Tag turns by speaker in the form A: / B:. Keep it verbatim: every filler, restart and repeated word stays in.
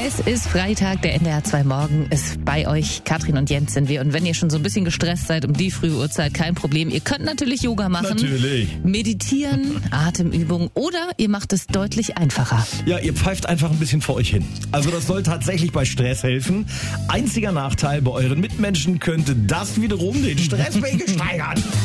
A: Es ist Freitag, der N D R zwei Morgen ist bei euch. Katrin und Jens sind wir. Und wenn ihr schon so ein bisschen gestresst seid um die frühe Uhrzeit, kein Problem. Ihr könnt natürlich Yoga machen,
B: Natürlich.
A: meditieren, Atemübungen oder ihr macht es deutlich einfacher.
B: Ja, ihr pfeift einfach ein bisschen vor euch hin. Also das soll tatsächlich bei Stress helfen. Einziger Nachteil, bei euren Mitmenschen könnte das wiederum den Stresspegel steigern.